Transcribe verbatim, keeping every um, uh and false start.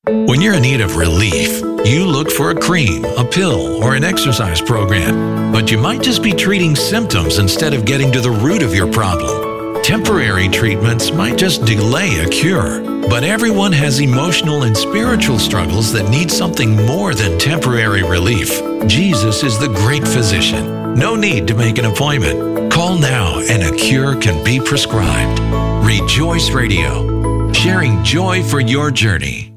When you're in need of relief, you look for a cream, a pill, or an exercise program. But you might just be treating symptoms instead of getting to the root of your problem. Temporary treatments might just delay a cure. But everyone has emotional and spiritual struggles that need something more than temporary relief. Jesus is the great physician. No need to make an appointment. Call now and a cure can be prescribed. Rejoice Radio, sharing joy for your journey.